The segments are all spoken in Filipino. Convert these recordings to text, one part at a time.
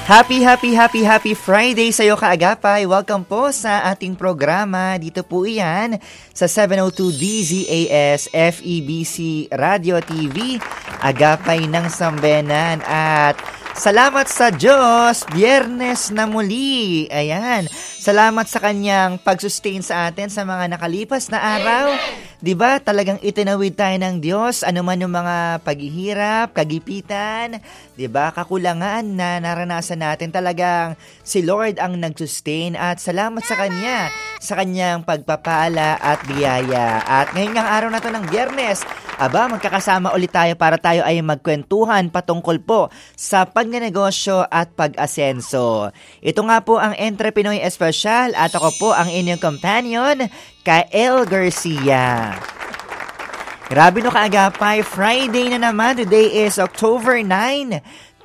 Happy Friday sa'yo kaagapay. Welcome po sa ating programa. Dito po iyan sa 702 DZAS FEBC Radio TV, Agapay ng Sambenan. At salamat sa Diyos, Biyernes na muli. Ayan, salamat sa kanyang pag-sustain sa atin sa mga nakalipas na araw. Diba, talagang itinawid tayo ng Diyos, anuman yung mga paghihirap, kagipitan, diba, kakulangan na naranasan natin, talagang si Lord ang nag-sustain at salamat sa Kanya, sa Kanyang pagpapala at biyaya. At ngayon ang araw na to ng Biyernes, magkakasama ulit tayo para tayo ay magkwentuhan patungkol po sa pagnenegosyo at pag-asenso. Ito nga po ang Entrepinoy Espesyal at ako po ang inyong companion, Kael Garcia. Grabe no kaagapay, Friday na naman. Today is October 9,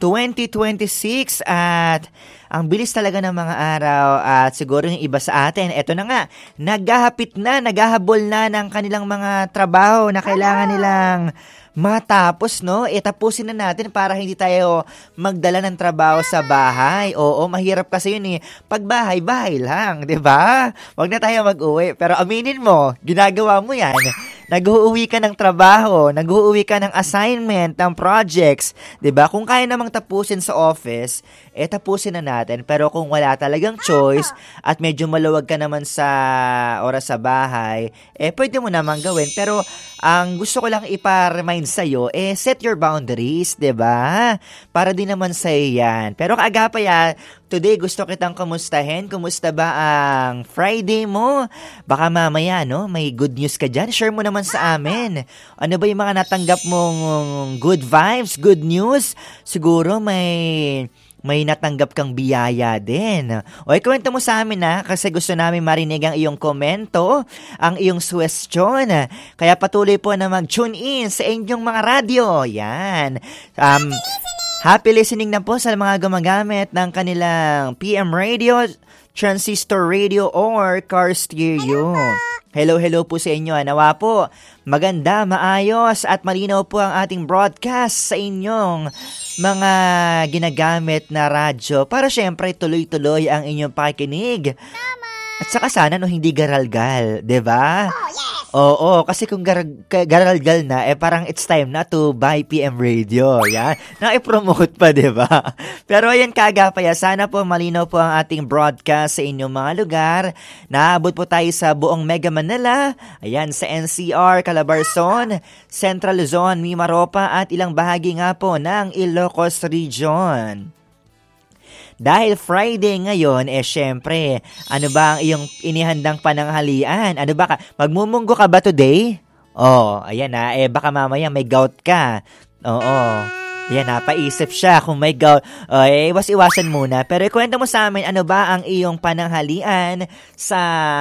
2026 at ang bilis talaga ng mga araw at siguro yung iba sa atin, eto na nga, naghahabol na ng kanilang mga trabaho na kailangan nilang matapos, no? Tapusin na natin para hindi tayo magdala ng trabaho sa bahay. Oo, mahirap kasi yun eh. Pag bahay lang, di ba? Huwag na tayo mag-uwi. Pero aminin mo, ginagawa mo yan. Nag-uuwi ka ng trabaho, nag-uuwi ka ng assignment, ng projects, 'di ba? Kung kaya namang tapusin sa office, tapusin na natin. Pero kung wala talagang choice at medyo maluwag ka naman sa oras sa bahay, pwede mo namang gawin. Pero ang gusto ko lang ipa-remind sa'yo, set your boundaries, 'di ba? Para din naman sa'yo yan. Pero kaagapay, today gusto kitang kamustahin. Kumusta ba ang Friday mo? Baka mamaya, no? May good news ka dyan. Share mo naman sa amin. Ano ba yung mga natanggap mong good vibes, good news? Siguro may natanggap kang biyaya din. O ikwento mo sa amin kasi gusto namin marinig ang iyong komento, ang iyong question. Kaya patuloy po na mag-tune in sa inyong mga radyo. Yan. Happy listening na po sa mga gumagamit ng kanilang PM radio, transistor radio, or car stereo. Hello po sa inyo. Nawa po, maganda, maayos at malinaw po ang ating broadcast sa inyong mga ginagamit na radyo para syempre tuloy-tuloy ang inyong pakikinig. At saka sana hindi garalgal, 'di ba? Oh, yes. Oo, kasi kung garalgal na, parang it's time na to buy PM radio. Yan. Na-promote pa, 'di ba? Pero ayan kaagapay, sana po malinaw po ang ating broadcast sa inyong mga lugar. Naabot po tayo sa buong Mega Manila, ayan, sa NCR, Calabarzon, Central Luzon, Mimaropa at ilang bahagi nga po ng Ilocos Region. Dahil Friday ngayon, syempre, ano ba ang iyong inihandang pananghalian? Ano ba magmumunggo ka ba today? Ayan baka mamaya may gout ka. Oo. Yan paisip siya kung may gout. Iwas-iwasan muna. Pero ikwento mo sa amin, ano ba ang iyong pananghalian sa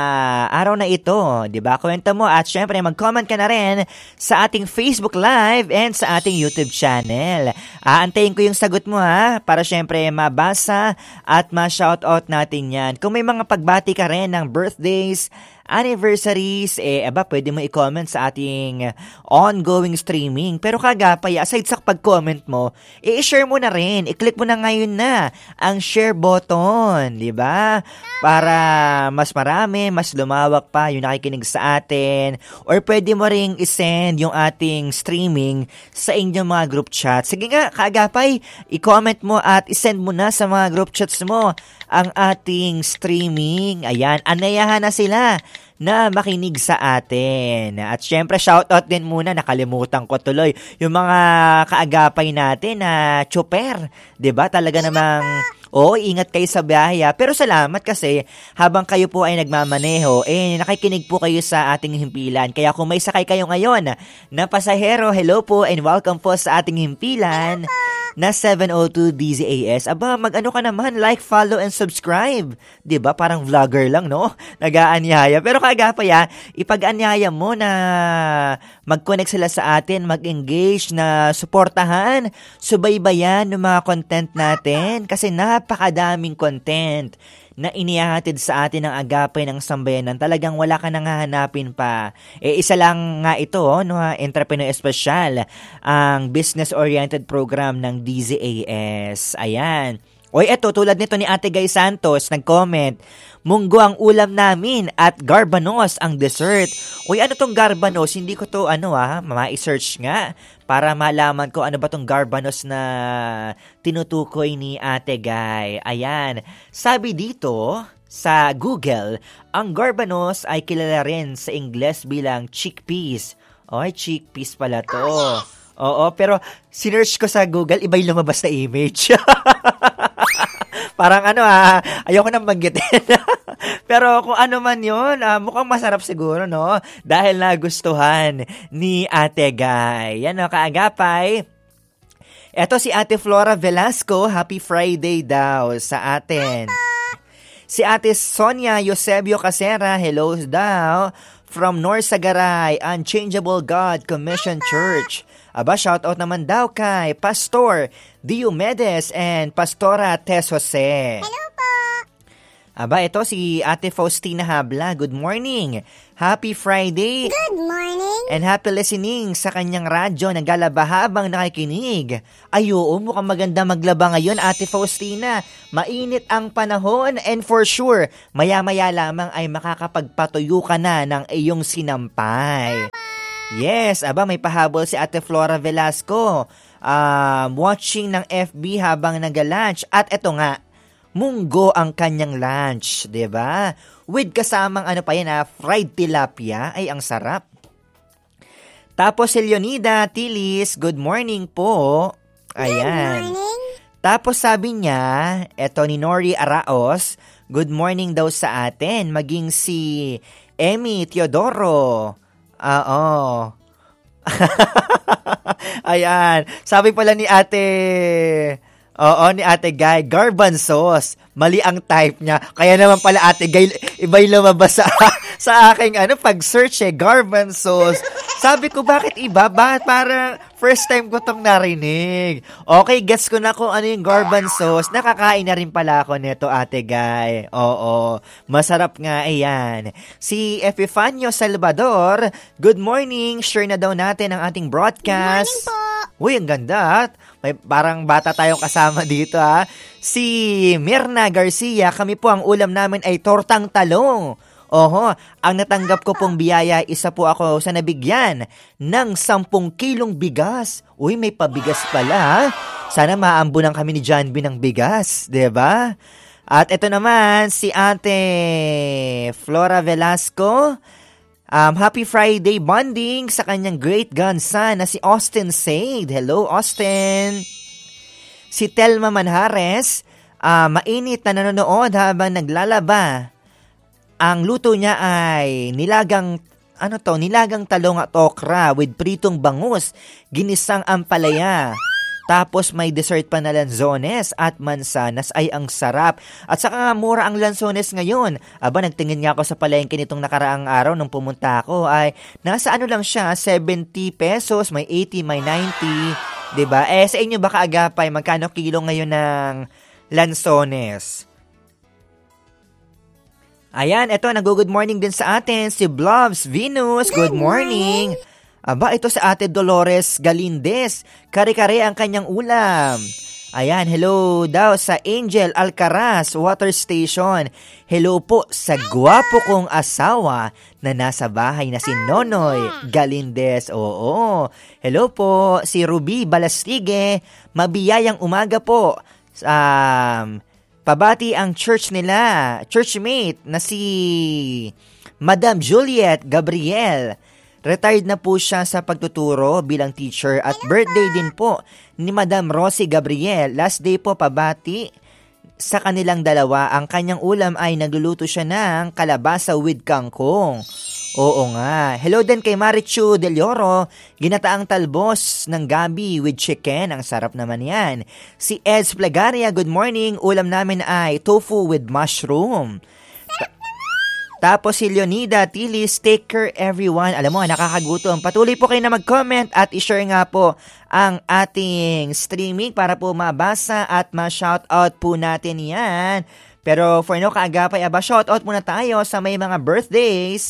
araw na ito? Diba? Kwento mo at syempre mag-comment ka na rin sa ating Facebook Live and sa ating YouTube channel. Aantayin ko yung sagot mo para syempre mabasa at ma-shoutout natin yan. Kung may mga pagbati ka rin ng birthdays, anniversaries, pwede mo i-comment sa ating ongoing streaming. Pero kagapay, aside sa pag-comment mo, i-share mo na rin. I-click mo na ngayon na ang share button, di ba? Para mas marami, mas lumawak pa yung nakikinig sa atin. Or pwede mo ring i-send yung ating streaming sa inyong mga group chat. Sige nga, kagapay, i-comment mo at i-send mo na sa mga group chats mo ang ating streaming. Ayan, anayahan na sila na makinig sa atin. At syempre, shoutout din muna, nakalimutan ko tuloy, yung mga kaagapay natin na tsuper. 'Di ba? Talaga namang, ingat kayo sa biyahe. Pero salamat kasi habang kayo po ay nagmamaneho, nakikinig po kayo sa ating himpilan. Kaya kung may sakay kayo ngayon na pasahero, hello po and welcome po sa ating himpilan na 702 DZAS. Mag-ano ka naman, like, follow, and subscribe. 'Di ba? Parang vlogger lang, no? Nag-aanyaya. Pero kagapay, ipag-anyaya mo na mag-connect sila sa atin, mag-engage, na suportahan, subaybayan ng mga content natin kasi napakadaming content na inihahatid sa atin ng Agapay ng Sambayanan. Talagang wala ka nang hahanapin pa. Isa lang nga ito, Entrepreneur Espesyal, ang business-oriented program ng DZAS. Ayan. Oy, eto, tulad nito ni Ate Guy Santos, nag-comment, munggo ang ulam namin at garbanos ang dessert. Uy, ano tong garbanos? Hindi ko to, ma-search nga para malaman ko ano ba tong garbanos na tinutukoy ni Ate Guy. Ayan, sabi dito sa Google, ang garbanos ay kilala rin sa Ingles bilang chickpeas. Oy, chickpeas pala to. Oo, pero sinearch ko sa Google, iba yung lumabas na image. Parang ayoko nang banggitin. Pero kung ano man yun, mukhang masarap siguro, no? Dahil nagustuhan ni Ate Guy. Yan, kaagapay. Eto si Ate Flora Velasco, happy Friday daw sa atin. Si Ate Sonia Eusebio Casera, hello daw. From Norsagaray, Unchangeable God Commission Church. Aba, shoutout naman daw kay Pastor Diomedes and Pastora Tess Jose. Hello po! Aba, ito si Ate Faustina Habla. Good morning! Happy Friday! Good morning! And happy listening sa kanyang radyo. Naglalaba habang nakikinig. Ay, oo, mukhang maganda maglaba ngayon, Ate Faustina. Mainit ang panahon and for sure, maya-maya lamang ay makakapagpatuyo ka na ng iyong sinampay. Yes, aba, may pahabol si Ate Flora Velasco. Watching ng FB habang nag-lunch. At eto nga, munggo ang kanyang lunch, 'di ba? With kasamang fried tilapia, ay ang sarap. Tapos si Leonida Tilis, good morning po. Ayan. Good morning. Tapos sabi niya, eto ni Nori Araos, good morning daw sa atin, maging si Emmy Teodoro. Oo. Ayan. Sabi pala ni ni Ate Guy, garbanzos. Mali ang type niya. Kaya naman pala Ate Guy, iba yung lumabas sa aking pag-search garbanzos. Sabi ko, bakit iba? Bakit parang first time ko tong narinig? Okay, gets ko na kung ano yung garbanzos. Nakakain na rin pala ako nito, Ate Guy. Oo, masarap nga, ayan. Si Epifanio Salvador, good morning. Share na daw natin ang ating broadcast. Good morning po. Uy, ang ganda. May parang bata tayong kasama dito, ha. Si Mirna Garcia, kami po ang ulam namin ay tortang talong. Oho, ang natanggap ko pong biyaya, isa po ako sa nabigyan ng 10 kilong bigas. Uy, may pabigas pala, ha? Sana maambunan kami ni John B ng bigas, 'di ba? At ito naman, si Ate Flora Velasco. Happy Friday bonding sa kanyang great grandson na si Austin Said. Hello, Austin. Si Telma Manhares, mainit na nanonood habang naglalaba. Ang luto niya ay nilagang talong at okra with pritong bangus, ginisang ampalaya. Tapos may dessert pa na lanzones at mansanas, ay ang sarap. At saka nga mura ang lanzones ngayon. Aba, nagtingin nga ako sa palengke nitong nakaraang araw nung pumunta ako, ay nasa lang siya, 70 pesos, may 80, may 90. Diba? Sa inyo ba kaagapay, magkano kilo ngayon ng lanzones? Ayan, eto, nag-good morning din sa atin, si Blobs Venus, good morning. Aba, ito sa Ate Dolores Galindez, kare-kare ang kanyang ulam. Ayan, hello daw sa Angel Alcaraz Water Station. Hello po sa gwapo kong asawa na nasa bahay na si Nonoy Galindez. Oo, hello po si Ruby Balastige, mabiyayang umaga po. Pabati ang churchmate na si Madam Juliet Gabriel. Retired na po siya sa pagtuturo bilang teacher at birthday din po ni Madam Rosie Gabriel. Last day po pabati sa kanilang dalawa. Ang kanyang ulam ay nagluluto siya ng kalabasa with kangkong. Oo nga. Hello din kay Marichu Del Oro, ginataang talbos ng gabi with chicken. Ang sarap naman yan. Si Eds Plagaria, good morning. Ulam namin ay tofu with mushroom. Tapos si Leonida Tilis, take care everyone. Alam mo, nakakagutom. Patuloy po kayo na mag-comment at i-share nga po ang ating streaming para po mabasa at ma-shoutout po natin yan. Pero for now, kaagapay, shoutout muna tayo sa may mga birthdays.